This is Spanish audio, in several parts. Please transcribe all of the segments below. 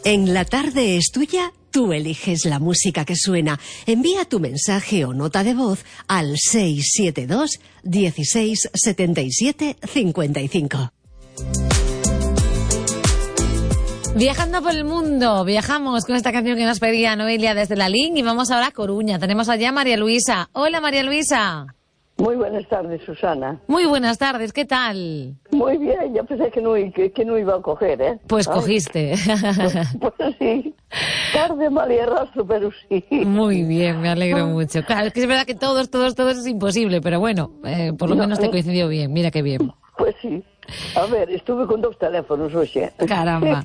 En La Tarde es Tuya, tú eliges la música que suena. Envía tu mensaje o nota de voz al 672 16 77 55. Viajando por el mundo, viajamos con esta canción que nos pedía Noelia desde la Link y vamos ahora a Coruña. Tenemos allá a María Luisa. Hola, María Luisa. Muy buenas tardes, Susana. Muy buenas tardes, ¿qué tal? Muy bien, ya pensé que no iba a coger, ¿eh? Pues cogiste. Pues sí, tarde, mal y arrastro, pero sí. Muy bien, me alegro mucho. Claro, es que es verdad que todos es imposible, pero bueno, por lo menos te coincidió bien, mira qué bien. Pues sí. A ver, estuve con 2 teléfonos hoy. Caramba.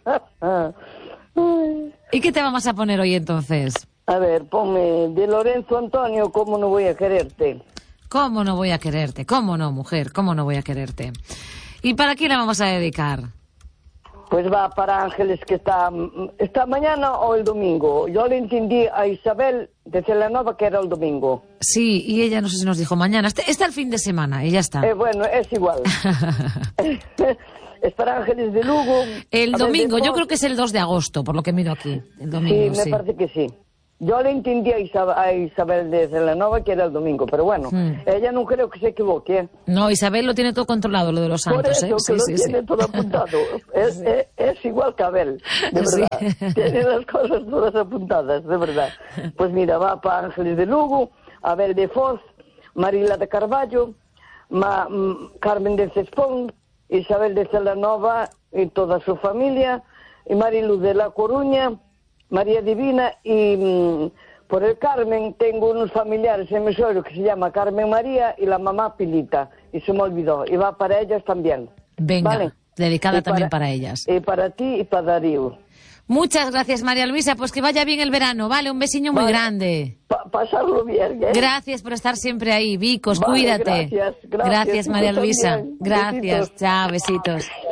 ¿Y qué te vamos a poner hoy entonces? A ver, ponme de Lorenzo Antonio, ¿cómo no voy a quererte? ¿Cómo no voy a quererte? ¿Cómo no, mujer? ¿Cómo no voy a quererte? ¿Y para quién la vamos a dedicar? Pues va para Ángeles, que está mañana o el domingo. Yo le entendí a Isabel de Celanova que era el domingo. Sí, y ella no sé si nos dijo mañana. Está el fin de semana y ya está. Bueno, es igual. Es para Ángeles de Lugo. El domingo, yo creo que es el 2 de agosto, por lo que miro aquí. El domingo, sí, me parece que sí. Yo le entendí a Isabel de Celanova que era el domingo, pero bueno, ella no creo que se equivoque. No, Isabel lo tiene todo controlado, lo de los santos. Por eso, sí, que tiene todo apuntado. Es igual que Abel, de verdad. Tiene las cosas todas apuntadas, de verdad. Pues mira, va para Ángeles de Lugo, Abel de Foz, Marila de Carballo, Carmen de Cespón, Isabel de Celanova y toda su familia, y Mariluz de La Coruña, María Divina, y por el Carmen tengo unos familiares en Mesoiro que se llama Carmen María y la mamá Pilita, y se me olvidó, y va para ellas también. Venga, ¿vale? Dedicada también para ellas. Y para ti y para Darío. Muchas gracias, María Luisa, pues que vaya bien el verano, ¿vale? Un besiño muy grande. Pasarlo bien, ¿eh? Gracias por estar siempre ahí, Vicos, cuídate. Gracias, María Luisa. También. Gracias, Besitos. chao, besitos.